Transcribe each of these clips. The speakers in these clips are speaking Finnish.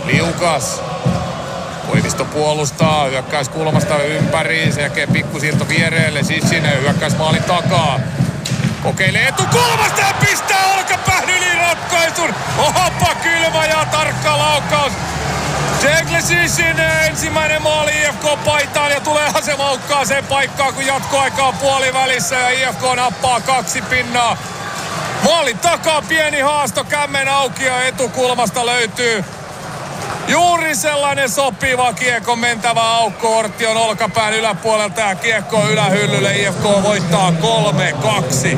Liukas. Koivisto puolustaa, hyökkäyskulmasta ympäri, sen jälkeen pikkusiirto viereelle, Sissinen hyökkäysmaalin takaa. Kokeilee etukulmasta ja pistää olkapään yli ratkaisun. Ohopa kylmä ja tarkka laukaus. Jegle Sissinen ensimmäinen maali IFK-paitaan ja tulee asemaukkaaseen paikkaan, kun jatkoaikaa puolivälissä ja IFK nappaa 2 pinnaa. Maalin takaa pieni haasto, kämmen auki ja etukulmasta löytyy juuri sellainen sopiva kiekko mentävä aukko. Ortti on olkapään yläpuolelta ja kiekko on ylähyllylle. IFK voittaa 3-2.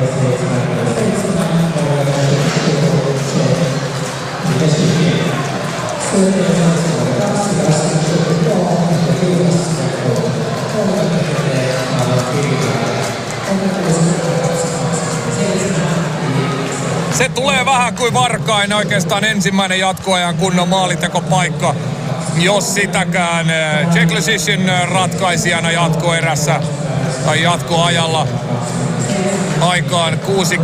Se tulee vähän kuin Varkainen, oikeastaan ensimmäinen jatkoajan kunnon maalintekopaikka, jos sitäkään. Jegle Sissinen ratkaisijana jatkoerässä tai jatkoajalla aikaan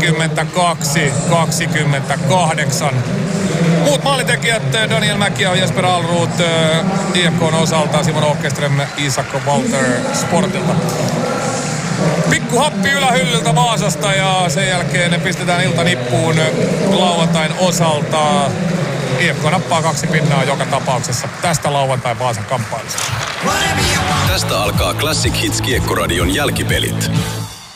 62-28. Muut maalintekijät Daniel Mäki ja Jesper Alrut IFK:n osalta, Simon Åkerström, Isakko Walter Sportilta. Pikku happi ylähyllyltä Vaasasta ja sen jälkeen ne pistetään iltanippuun lauantain osalta. IFK nappaa 2 pinnaa joka tapauksessa tästä lauantain Vaasan kamppailusta. Tästä alkaa Classic Hits -kiekkoradion jälkipelit.